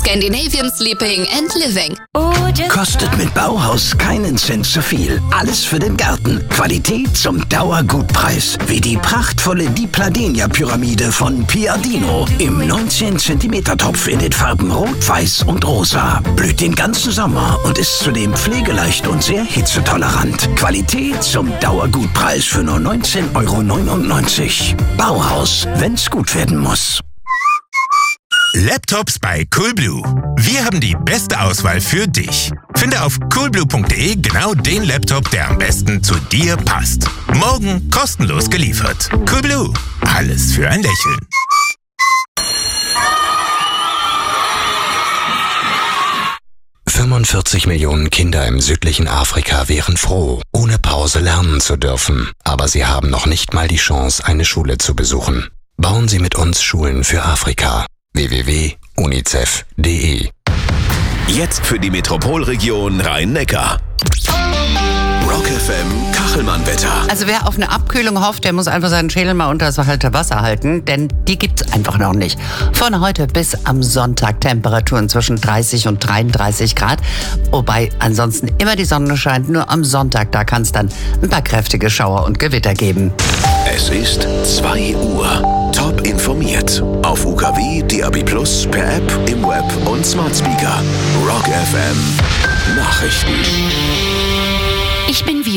Scandinavian Sleeping and Living. Kostet mit Bauhaus keinen Cent zu viel. Alles für den Garten. Qualität zum Dauergutpreis. Wie die prachtvolle Di Pladenia-Pyramide von Piadino. Im 19 cm Topf in den Farben Rot, Weiß und Rosa. Blüht den ganzen Sommer und ist zudem pflegeleicht und sehr hitzetolerant. Qualität zum Dauergutpreis für nur 19,99 €. Bauhaus, wenn's gut werden muss. Laptops bei Coolblue. Wir haben die beste Auswahl für dich. Finde auf coolblue.de genau den Laptop, der am besten zu dir passt. Morgen kostenlos geliefert. Coolblue. Alles für ein Lächeln. ...45 Millionen Kinder im südlichen Afrika wären froh, ohne Pause lernen zu dürfen. Aber sie haben noch nicht mal die Chance, eine Schule zu besuchen. Bauen Sie mit uns Schulen für Afrika. www.unicef.de. Jetzt für die Metropolregion Rhein-Neckar. Rock FM Kachelmann-Wetter. Also wer auf eine Abkühlung hofft, der muss einfach seinen Schädel mal unter das kalte Wasser halten, denn die gibt's einfach noch nicht. Von heute bis am Sonntag Temperaturen zwischen 30 und 33 Grad, wobei ansonsten immer die Sonne scheint. Nur am Sonntag, da kann es dann ein paar kräftige Schauer und Gewitter geben. Es ist 2 Uhr. Top informiert. Auf UKW, DAB+, per App, im Web und Smart Speaker. Rock FM Nachrichten. Ich bin